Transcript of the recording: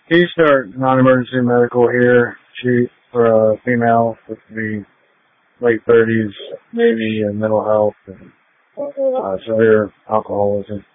Can you start non-emergency medical here? She for a female with the late 30s, maybe, and mental health and severe alcoholism.